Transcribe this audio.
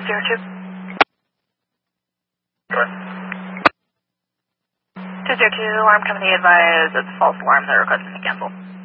02. Sure. 202, alarm company advised it's a false alarm. They're requesting to cancel.